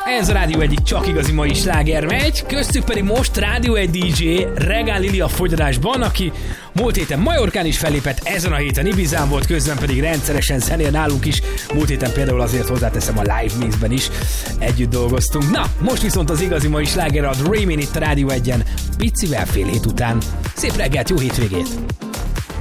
Ez a Rádió egyik csak igazi mai sláger megy, köztük pedig most Rádió egy DJ Regál Lili a fogyadásban, aki múlt héten Majorkán is fellépett, ezen a héten Ibizán volt, közben pedig rendszeresen zenél nálunk is. Múlt héten például azért hozzáteszem a Live Mixben is együtt dolgoztunk. Na, most viszont az igazi mai sláger a Dreamin' itt a Rádió 1-en, picivel fél hét után. Szép reggelt, jó hétvégét!